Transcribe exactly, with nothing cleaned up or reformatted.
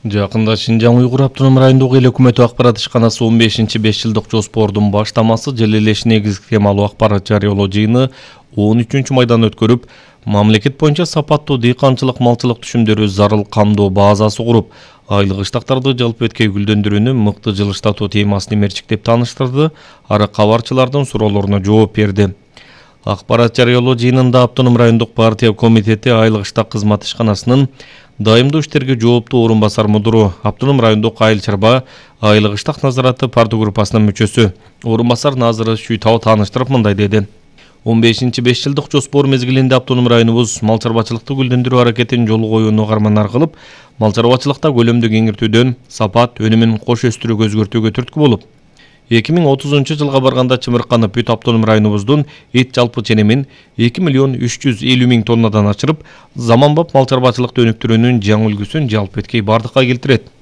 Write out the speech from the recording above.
Жакында Шинжаң Уйгур автоном райондогу эл өкмөтү акпарат ишканасы он бешинчи беш жылдык жоспордун баштамасы жыл элеш негизги темалуу акпарат жарыялоо жыйыны он үчүнчү майдан өткөрүп, мамлекет боюнча сапаттуу дыйканчылык малчылык түшүмдөрү зарыл камдоо базасы куруп, айлык ыштактарды жалпы эткей гүлдөндүрүүнү мыкты жылыштатуу темасын мерчиктеп тааныштырды, ары кабарчылардын суроолоруна жооп берди. Акпарат жарыялоо жыйынында автоном райондук партия комитети айлык ыштак кызмат ишканасынын дайымдуу иштерге жооптуу орун басар мудуру, автоном райондук айыл чарба айлык ыштак назараты парты группасынын мүчөсү, орун басар назыры Шүйтау тааныштырып мындай деди. он бешинчи беш жылдык жоспор мезгилинде автоном районубуз мал чарбачылыкты гүлдөндүрүү аракетин жолу коюуну карманар кылып, мал чарбачылыкта көлөмдү кеңиртүүдөн сапат өнүмүн кош өстүрүүгө өзгөртүүгө түрткү болуп, эки миң отузунчу жылга барганда чымырканы бүт автоном районубуздун эт жалпы ченемин эки миллион үч жүз элүү миң тоннадан ачырып, заманбап мал чарбачылыкты өнүктүрүүнүн жаңы үлгүсүн жалпы эткей бардыкка келтирет.